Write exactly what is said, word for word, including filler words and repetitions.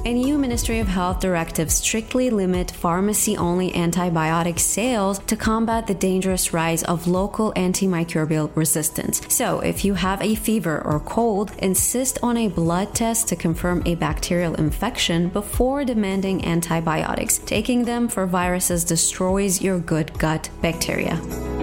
A new Ministry of Health directive strictly limit pharmacy-only antibiotic sales to combat the dangerous rise of local antimicrobial resistance. So, if you have a fever or cold, insist on a blood test to confirm a bacterial infection before demanding antibiotics. Taking them for viruses destroys your good gut bacteria.